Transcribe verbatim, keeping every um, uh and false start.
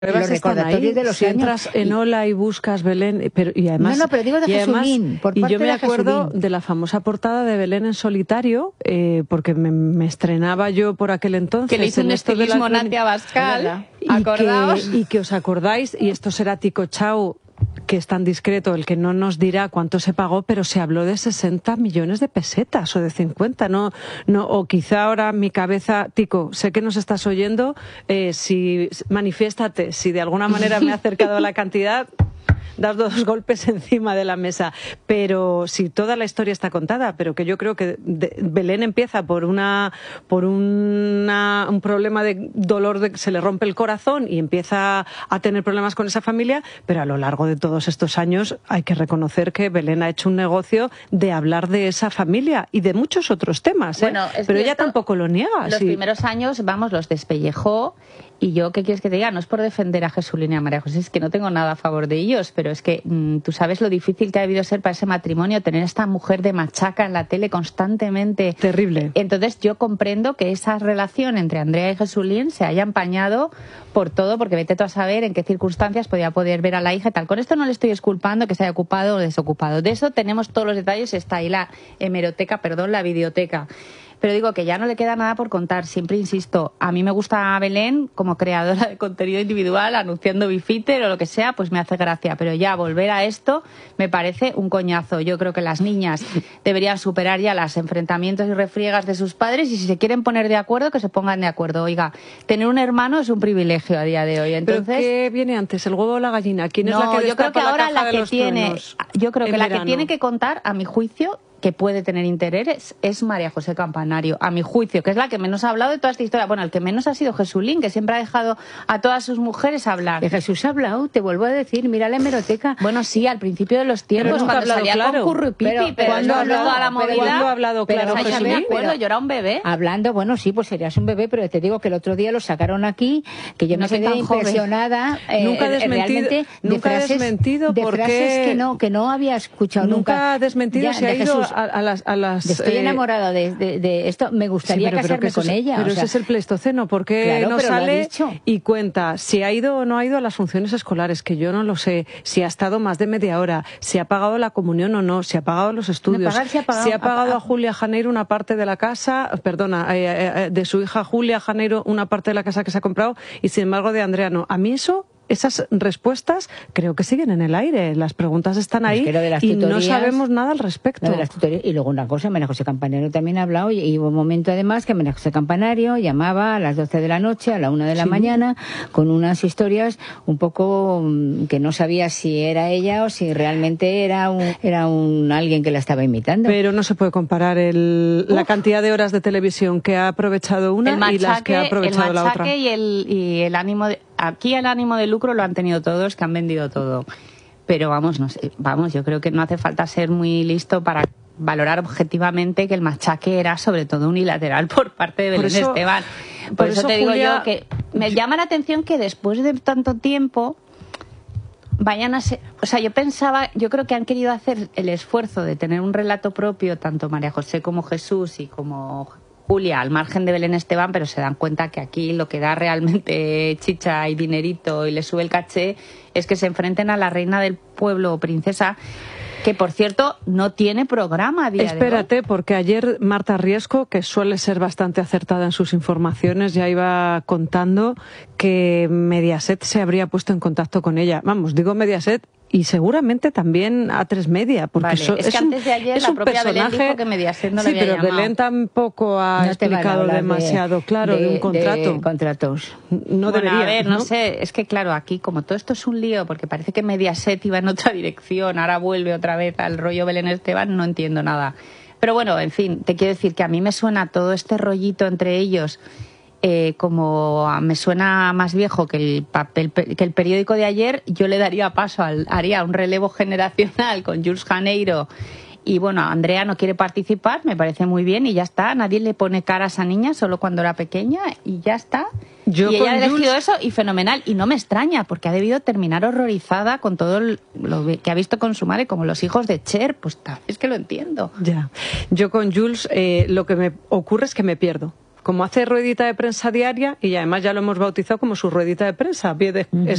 Los recordatorios de los si años. entras en Hola y buscas Belén, pero y además no, no, pero digo de y además, Jesulín, por y parte yo me de acuerdo Jesulín. de la famosa portada de Belén en solitario, eh, porque me, me estrenaba yo por aquel entonces. Que le hizo en un esto de estilismo la Natia Bascal, y acordaos. que, y que os acordáis, y esto será Tico Chau, que es tan discreto, el que no nos dirá cuánto se pagó, pero se habló de sesenta millones de pesetas o de cincuenta, no, no, o quizá ahora en mi cabeza, Tico, sé que nos estás oyendo, eh, si manifiéstate, si de alguna manera me he acercado a la cantidad, das dos golpes encima de la mesa, pero si toda la historia está contada, pero que yo creo que de, Belén empieza por una por una, un problema de dolor, de, se le rompe el corazón y empieza a tener problemas con esa familia, pero a lo largo de todos estos años hay que reconocer que Belén ha hecho un negocio de hablar de esa familia y de muchos otros temas, ¿eh? Bueno, es pero ella cierto, tampoco lo niega. Los sí. primeros años, vamos, los despellejó. Y yo, ¿qué quieres que te diga? No es por defender a Jesulín y a María José, es que no tengo nada a favor de ellos, pero es que mmm, tú sabes lo difícil que ha debido ser para ese matrimonio tener esta mujer de machaca en la tele constantemente. Terrible. Entonces yo comprendo que esa relación entre Andrea y Jesulín se haya empañado por todo, porque vete tú a saber en qué circunstancias podía poder ver a la hija y tal. Con esto no le estoy exculpando que se haya ocupado o desocupado. De eso tenemos todos los detalles, está ahí la hemeroteca, perdón, la videoteca. Pero digo que ya no le queda nada por contar. Siempre insisto, a mí me gusta Belén como creadora de contenido individual, anunciando Bifitter o lo que sea, pues me hace gracia. Pero ya volver a esto me parece un coñazo. Yo creo que las niñas deberían superar ya los enfrentamientos y refriegas de sus padres y si se quieren poner de acuerdo, que se pongan de acuerdo. Oiga, tener un hermano es un privilegio a día de hoy. Entonces, ¿pero qué viene antes, el huevo o la gallina? ¿Quién no, es la que yo creo que destapa ahora la caja la de que los tiene, truenos yo creo que en la verano? que tiene que contar, a mi juicio, que puede tener interés es María José Campanario, a mi juicio, que es la que menos ha hablado de toda esta historia. Bueno, el que menos ha sido Jesulín, que siempre ha dejado a todas sus mujeres hablar. De Jesús ha hablado, te vuelvo a decir, mira la hemeroteca. Bueno, sí, al principio de los tiempos, nunca cuando ha salía claro. con Curro y Pipi, Pero, pero, ¿cuándo no ha hablado? toda la Pero movida. ¿cuándo ha hablado pero claro Ay, ya Jesulín? me acuerdo, Pero- yo era un bebé. Hablando, bueno, sí, pues serías un bebé, pero te digo que el otro día lo sacaron aquí, que yo No me soy quedé tan joven. impresionada. eh, Nunca ha eh, desmentido- realmente de nunca ha frases, desmentido de por frases qué- que no, que no había escuchado Nunca nunca. ha desmentido, Ya, se ha de ido Jesús. a, a las... A las Estoy eh, enamorada de, de, de esto, me gustaría sí, pero- pero casarme que eso con es- ella. Pero o sea, ese es el Pleistoceno, ¿por qué Claro, no pero lo ha sale dicho. y cuenta si ha ido o no ha ido a las funciones escolares? Que yo no lo sé, si ha estado más de media hora, si ha pagado la comunión o no, si ha pagado los estudios, pagar, si ha pagado- si ha pagado a- a Julia Janeiro una parte de la casa, perdona, eh, eh, de su hija Julia Janeiro una parte de la casa que se ha comprado y sin embargo de Andrea no. A mí eso... Esas respuestas creo que siguen en el aire. Las preguntas están ahí Es que lo de las y no tutorías- sabemos nada al respecto. Lo de las tutorías. Y luego una cosa, María José Campanario también ha hablado, y, y hubo un momento además que María José Campanario llamaba a las doce de la noche, a la una de la Sí. mañana, con unas historias un poco mm, que no sabía si era ella o si realmente era un, era un alguien que la estaba imitando. Pero no se puede comparar el, la cantidad de horas de televisión que ha aprovechado una el machaque, y las que ha aprovechado el la machaque otra. y el, y el ánimo de, aquí el ánimo de lucro lo han tenido todos, que han vendido todo. Pero vamos, no sé, vamos, yo creo que no hace falta ser muy listo para valorar objetivamente que el machaque era sobre todo unilateral por parte de Por Belén eso- Esteban. Por, por eso, eso, te digo Julia, yo que me llama la atención que después de tanto tiempo vayan a ser, o sea, yo pensaba, yo creo que han querido hacer el esfuerzo de tener un relato propio, tanto María José como Jesús y como Julia, al margen de Belén Esteban, pero se dan cuenta que aquí lo que da realmente chicha y dinerito y le sube el caché es que se enfrenten a la reina del pueblo o princesa, que por cierto no tiene programa a día Espérate, de hoy. porque ayer Marta Riesco, que suele ser bastante acertada en sus informaciones, ya iba contando que Mediaset se habría puesto en contacto con ella. Vamos, digo Mediaset y seguramente también A tres Media, porque Vale, so- es que un, antes de ayer es la un propia Belén personaje. dijo que Mediaset no le sí, había pero llamado. Belén tampoco ha No te van a explicado hablar de- demasiado claro de, un contrato. de contratos. No Bueno, debería. a ver, no, ¿no? sé, es que claro, aquí como todo esto es un lío, porque parece que Mediaset iba en otra dirección, ahora vuelve otra vez al rollo Belén Esteban, no entiendo nada. Pero bueno, en fin, te quiero decir que a mí me suena todo este rollito entre ellos, eh, como me suena más viejo que el papel, que el periódico de ayer. Yo le daría paso, al, haría un relevo generacional con Jules Janeiro. Y bueno, Andrea no quiere participar, me parece muy bien, y ya está. Nadie le pone cara a esa niña, solo cuando era pequeña, y ya está. Yo y con ella ha elegido Jules- eso, y fenomenal. Y no me extraña, porque ha debido terminar horrorizada con todo lo que ha visto con su madre, como los hijos de Cher. Pues tal, es que lo entiendo. Ya. Yo con Jules eh, lo que me ocurre es que me pierdo. como hace ruedita de prensa diaria, y además ya lo hemos bautizado como su ruedita de prensa, a pie de